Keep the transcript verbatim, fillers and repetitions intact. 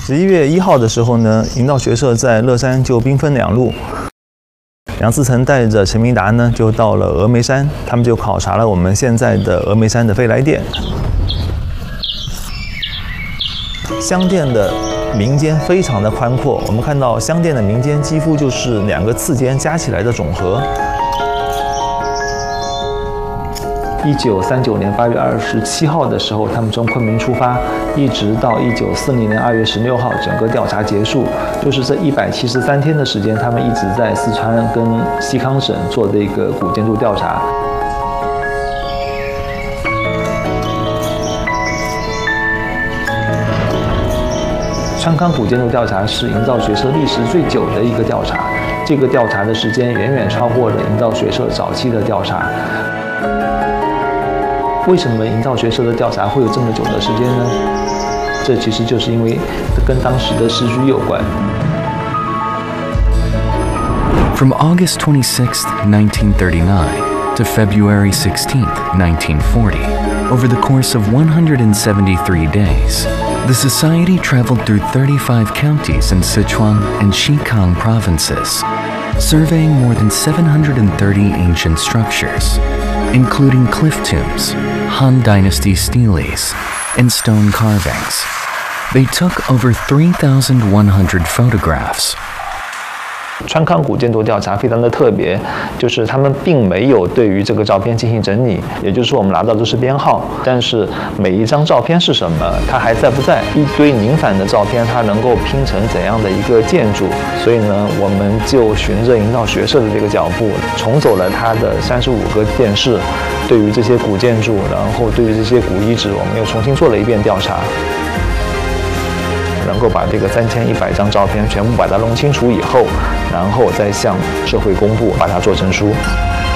十一月一号的时候呢，营造学社在乐山就兵分两路。梁思成带着陈明达呢，就到了峨眉山，他们就考察了我们现在的峨眉山的飞来殿。香殿的民间非常的宽阔，我们看到香殿的民间几乎就是两个次间加起来的总和。一九三九年八月二十七号的时候，他们从昆明出发，一直到一九四零年二月十六号，整个调查结束，就是这一百七十三天的时间，他们一直在四川跟西康省做这个古建筑调查。川康古建筑调查是营造学社历时最久的一个调查，这个调查的时间远远超过了营造学社早期的调查。为什么营造学社的调查会有这么久的时间呢？这其实就是因为跟当时的时局有关。 From August twenty-sixth, nineteen thirty-nine to February sixteenth, nineteen forty, over the course of one hundred seventy-three days, the Society traveled through thirty-five counties in Sichuan and Xikang provinces, surveying more than seven hundred thirty ancient structures, including cliff tombs, Han Dynasty steles, and stone carvings. They took over three thousand one hundred photographs. 川康古建筑调查非常的特别，就是他们并没有对于这个照片进行整理，也就是说我们拿到的是编号，但是每一张照片是什么，它还在不在？一堆宁反的照片，它能够拼成怎样的一个建筑？所以呢，我们就循着营造学社的这个脚步，重走了它的三十五个殿室，对于这些古建筑，然后对于这些古遗址，我们又重新做了一遍调查。能够把这个三千一百张照片全部把它弄清楚以后，然后再向社会公布，把它做成书。